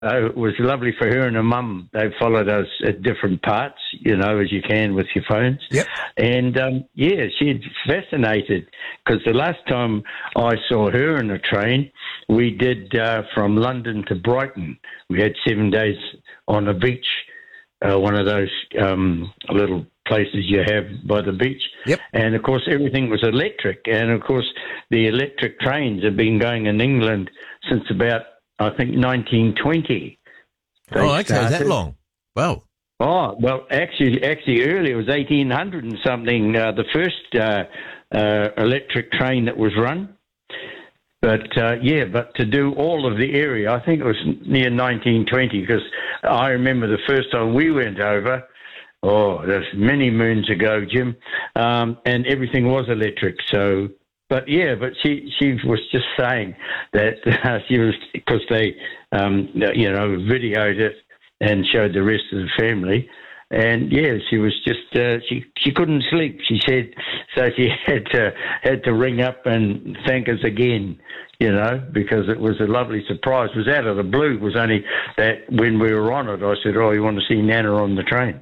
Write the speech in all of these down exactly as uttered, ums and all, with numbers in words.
Uh, it was lovely for her and her mum. They followed us at different parts, you know, as you can with your phones. Yep. And, um, yeah, she's fascinated because the last time I saw her in a train, we did uh, from London to Brighton. We had seven days on a beach, uh, one of those um, little places you have by the beach. Yep. And, of course, everything was electric. And, of course, the electric trains have been going in England since about, I think, nineteen twenty. Oh, okay, started. That long. Wow. Oh, well, actually, actually earlier, it was eighteen hundred and something, uh, the first uh, uh, electric train that was run. But, uh, yeah, but to do all of the area, I think it was near nineteen twenty, because I remember the first time we went over, oh, that's many moons ago, Jim, um, and everything was electric, so... But yeah, but she, she was just saying that uh, she was, because they, um, you know, videoed it and showed the rest of the family. And yeah, she was just, uh, she, she couldn't sleep. She said, so she had to, had to ring up and thank us again, you know, because it was a lovely surprise. It was out of the blue. It was only that when we were on it, I said, oh, you want to see Nana on the train?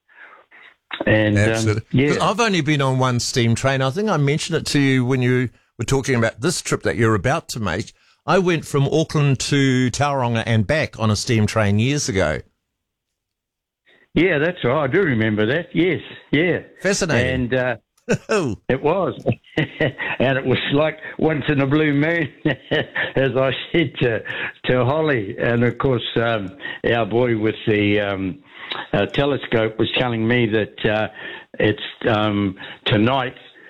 And um, yeah, I've only been on one steam train. I think I mentioned it to you when you were talking about this trip that you're about to make. I went from Auckland to Tauranga and back on a steam train years ago. Yeah, that's right. I do remember that. Yes, yeah, fascinating. And uh, it was, and it was like once in a blue moon, as I said to to Holly, and of course um, our boy with the. Um, Uh, telescope was telling me that uh, it's um, tonight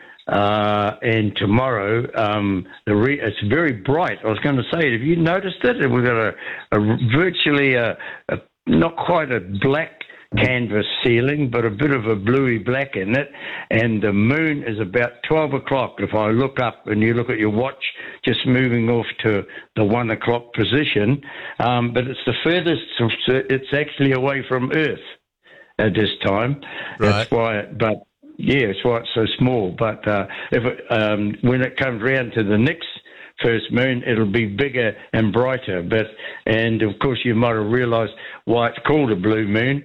uh, and tomorrow. Um, the re- it's very bright. I was going to say, have you noticed it? We've got a, a virtually a, a not quite a black canvas ceiling, but a bit of a bluey black in it. And the moon is about twelve o'clock. If I look up and you look at your watch, just moving off to the one o'clock position. Um, but it's the furthest, it's actually away from Earth at this time. Right. That's why, but yeah, it's why it's so small. But uh, if it, um, when it comes round to the next first moon, it'll be bigger and brighter. But and of course, you might have realised why it's called a blue moon.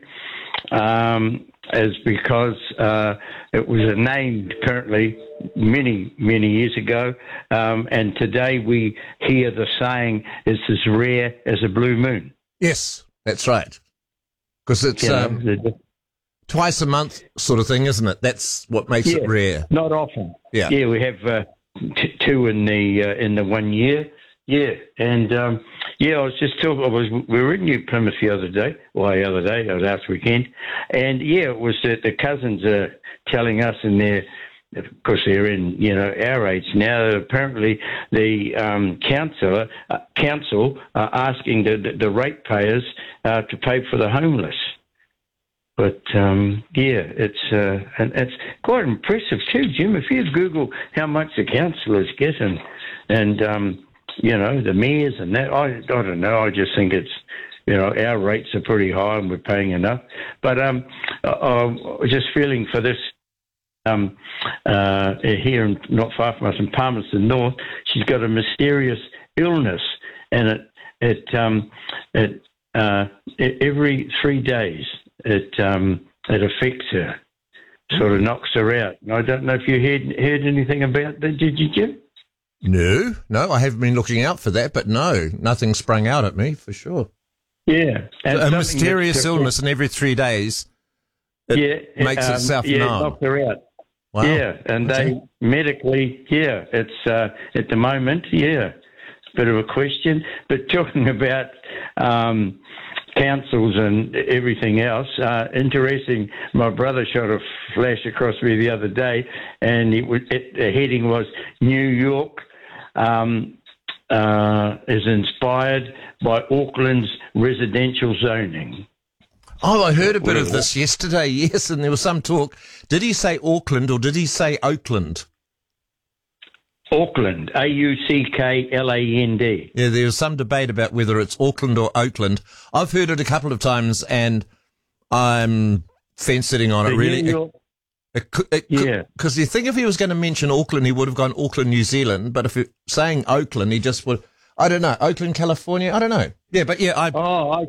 Um, is because uh, it was a name apparently many, many years ago, um, and today we hear the saying, it's as rare as a blue moon. Yes, that's right. Because it's you know, um, the, twice a month sort of thing, isn't it? That's what makes yeah, it rare. Not often. Yeah, yeah. We have uh, t- two in the uh, in the one year. Yeah, and um, yeah, I was just talking. I was we were in New Plymouth the other day. Well, the other day, it was last weekend, and yeah, it was that the cousins are telling us, and they're, of course, they're in you know our age now. Apparently, the um, council uh, council are asking the the, the ratepayers uh, to pay for the homeless. But um, yeah, it's uh, and it's quite impressive too, Jim. If you Google how much the councillors get, and and um, you know, the mayors and that. I, I don't know. I just think it's, you know, our rates are pretty high and we're paying enough. But um, I, I'm just feeling for this um, uh, here, in, not far from us in Palmerston North. She's got a mysterious illness, and it it um, it uh, every three days it um, it affects her, sort of knocks her out. And I don't know if you heard heard anything about that. Did you, Jim? No, no, I haven't been looking out for that, but no, nothing sprung out at me for sure. Yeah. A mysterious illness, and every three days it yeah, makes um, itself yeah, known. knocked her out. Wow. Yeah, and okay. they medically, yeah, it's uh, at the moment, yeah, it's a bit of a question. But talking about um, councils and everything else, uh, interesting, my brother shot a flash across me the other day, and it was, it, the heading was New York um, uh, is inspired by Auckland's residential zoning. Oh, I heard a bit of this yesterday, yes, and there was some talk. Did he say Auckland or did he say Oakland? Auckland, A U C K L A N D. Yeah, there was some debate about whether it's Auckland or Oakland. I've heard it a couple of times, and I'm fence-sitting on it, really. It, it, it, yeah. Because you think if he was going to mention Auckland, he would have gone Auckland, New Zealand, but if you're saying Oakland, he just would... I don't know. Oakland, California. I don't know. Yeah, but yeah, I Oh,